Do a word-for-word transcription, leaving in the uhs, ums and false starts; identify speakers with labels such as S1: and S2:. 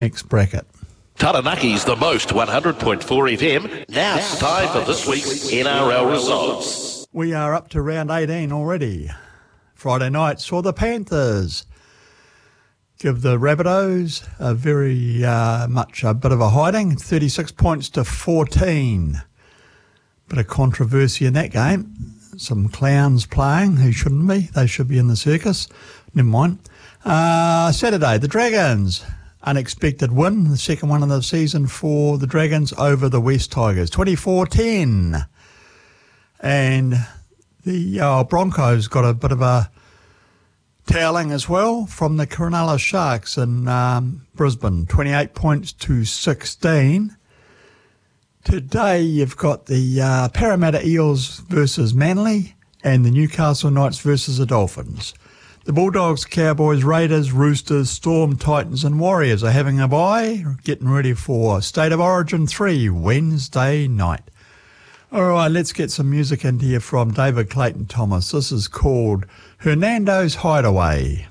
S1: next bracket.
S2: Taranaki's the most, one hundred point four F M. Now it's time for this week's N R L results.
S1: We are up to round eighteen already. Friday night saw the Panthers give the Rabbitohs a very uh, much a bit of a hiding, thirty-six points to fourteen. Bit of controversy in that game. Some clowns playing who shouldn't be. They should be in the circus. Never mind. Uh, Saturday, the Dragons. Unexpected win, the second one of the season for the Dragons over the West Tigers, twenty-four ten. And the uh, Broncos got a bit of a toweling as well from the Cronulla Sharks in um, Brisbane, twenty-eight points to sixteen. Today you've got the uh, Parramatta Eels versus Manly and the Newcastle Knights versus the Dolphins. The Bulldogs, Cowboys, Raiders, Roosters, Storm, Titans and Warriors are having a bye, getting ready for State of Origin three Wednesday night. All right, let's get some music in here from David Clayton Thomas. This is called Hernando's Hideaway.